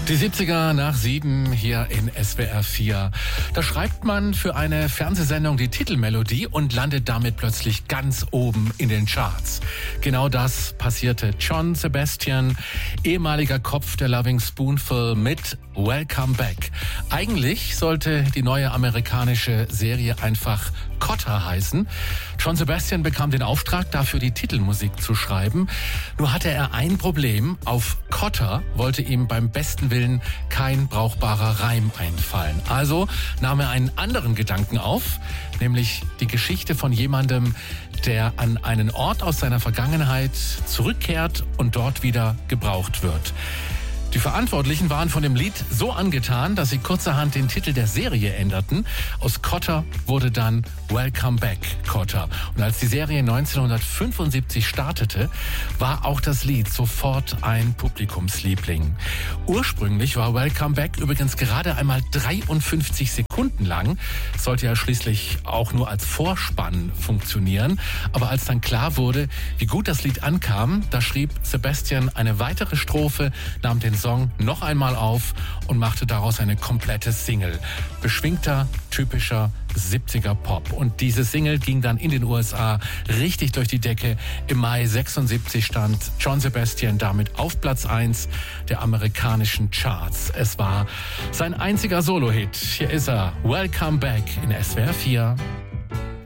Die 70er nach 7 hier in SWR 4. Da schreibt man für eine Fernsehsendung die Titelmelodie und landet damit plötzlich ganz oben in den Charts. Genau das passierte John Sebastian, ehemaliger Kopf der Loving Spoonful, mit Welcome Back. Eigentlich sollte die neue amerikanische Serie einfach Kotter heißen. John Sebastian bekam den Auftrag, dafür die Titelmusik zu schreiben. Nur hatte er ein Problem. Auf Kotter wollte ihm beim besten Willen kein brauchbarer Reim einfallen. Also nahm er einen anderen Gedanken auf, nämlich die Geschichte von jemandem, der an einen Ort aus seiner Vergangenheit zurückkehrt und dort wieder gebraucht wird. Die Verantwortlichen waren von dem Lied so angetan, dass sie kurzerhand den Titel der Serie änderten. Aus Kotter wurde dann Welcome Back Kotter. Und als die Serie 1975 startete, war auch das Lied sofort ein Publikumsliebling. Ursprünglich war Welcome Back übrigens gerade einmal 53 Sekunden lang. Sollte ja schließlich auch nur als Vorspann funktionieren. Aber als dann klar wurde, wie gut das Lied ankam, da schrieb Sebastian eine weitere Strophe, nahm den Song noch einmal auf und machte daraus eine komplette Single. Beschwingter, typischer 70er Pop. Und diese Single ging dann in den USA richtig durch die Decke. Im Mai 76 stand John Sebastian damit auf Platz 1 der amerikanischen Charts. Es war sein einziger Solo-Hit. Hier ist er, Welcome Back in SWR 4.